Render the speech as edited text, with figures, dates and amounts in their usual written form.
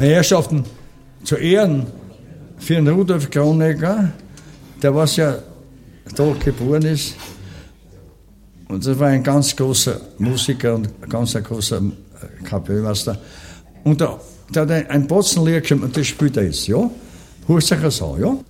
Herrschaften, zu Ehren für den Rudolf Kronecker, der was ja da geboren ist. Und das war ein ganz großer Musiker und ein ganz großer Kapellmeister. Und der hat ein Potzenlied geschrieben und das spielt er jetzt, ja? Hört sich das an, ja?